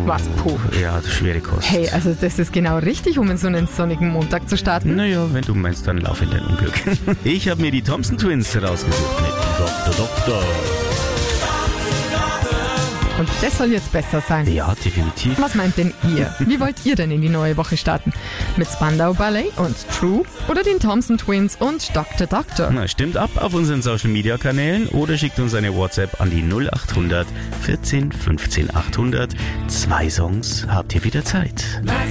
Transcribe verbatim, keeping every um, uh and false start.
Was, puh. Ja, schwere Kost. Hey, also das ist genau richtig, um in so einen sonnigen Montag zu starten. Naja, wenn du meinst, dann lauf in dein Unglück. Ich habe mir die Thompson Twins rausgesucht mit Doktor Doktor. Und das soll jetzt besser sein. Ja, definitiv. Was meint denn ihr? Wie wollt ihr denn in die neue Woche starten? Mit Spandau Ballet und True oder den Thompson Twins und Doktor Doktor? Na, stimmt ab auf unseren Social Media Kanälen oder schickt uns eine WhatsApp an die null achthundert vierzehn fünfzehn achthundert. Zwei Songs habt ihr wieder Zeit.